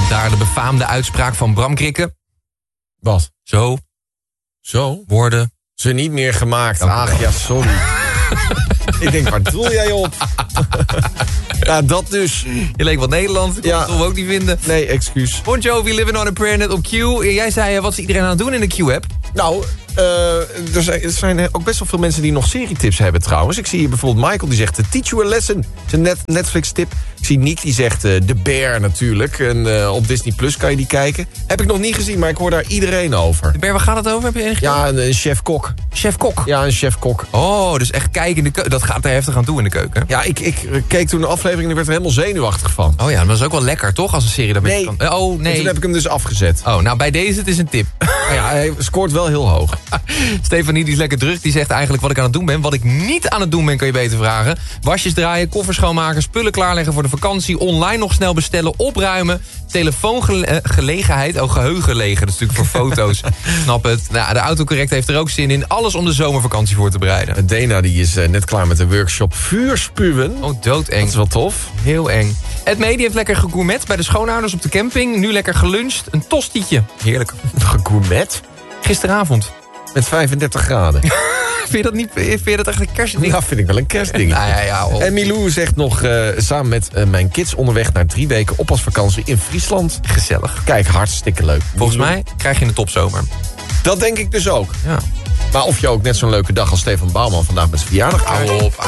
Vandaar de befaamde uitspraak van Bram Krikke. Wat? Zo worden ze niet meer gemaakt. Dank u Ach wel. ja, sorry. Ik denk, waar doel jij op? Ja, dat dus. Je leek wat Nederland, ik kon Ja. het toch ook niet vinden. Nee, excuus. Bon Jovi, Living on a Prayer net op Q. En jij zei, wat is iedereen aan het doen in de Q-app? Nou, er zijn ook best wel veel mensen die nog serietips hebben trouwens. Ik zie hier bijvoorbeeld Michael die zegt Teach You a Lesson. Het is een Netflix-tip. Ik zie Nick die zegt The Bear natuurlijk. En op Disney Plus kan je die kijken. Heb ik nog niet gezien, maar ik hoor daar iedereen over. De Ber, waar gaat het over? Heb je enig? Ja, een chef-kok. Chef-kok. Ja, een chef-kok. Oh, dus echt kijken in de keuken. Dat gaat er heftig aan toe in de keuken. Ja, ik keek toen de aflevering en ik werd er helemaal zenuwachtig van. Oh ja, maar dat is ook wel lekker, toch? Als een serie dat Nee. kan. Oh, En nee. toen heb ik hem dus afgezet. Oh, nou bij deze, het is een tip. Maar ja, hij scoort wel heel hoog. Stefanie, die is lekker druk. Die zegt eigenlijk wat ik aan het doen ben. Wat ik niet aan het doen ben, kan je beter vragen. Wasjes draaien, koffers schoonmaken, spullen klaarleggen voor de vakantie. Online nog snel bestellen, opruimen. Telefoongelegenheid. Oh, geheugen legen. Dat is natuurlijk voor foto's. Snap het. Nou, de autocorrect heeft er ook zin in. Alles om de zomervakantie voor te bereiden. Dena die is net klaar met de workshop vuurspuwen. Oh, doodeng. Dat is wel tof. Heel eng. Ed Medi heeft lekker gegourmet bij de schoonouders op de camping. Nu lekker geluncht. Een tostietje. Heerlijk. Gegourmet? Gisteravond. Met 35 graden. Vind je dat niet? Vind je dat echt een kerstding? Ja, vind ik wel een kerstding. Nou ja. En Milou zegt nog samen met mijn kids onderweg naar 3 weken oppasvakantie in Friesland. Gezellig. Kijk, hartstikke leuk. Volgens Milou. mij krijg je een topzomer. Dat denk ik dus ook. Ja. Maar of je ook net zo'n leuke dag als Stefan Bouwman vandaag met zijn verjaardag krijgt. Hou op.